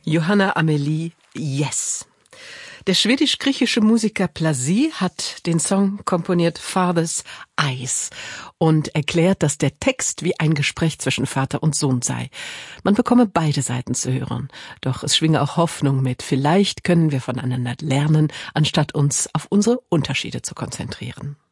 Johanna Amelie Yes. Der schwedisch-griechische Musiker Plasy hat den Song komponiert Father's Eyes und erklärt, dass der Text wie ein Gespräch zwischen Vater und Sohn sei. Man bekomme beide Seiten zu hören, doch es schwinge auch Hoffnung mit. Vielleicht können wir voneinander lernen, anstatt uns auf unsere Unterschiede zu konzentrieren.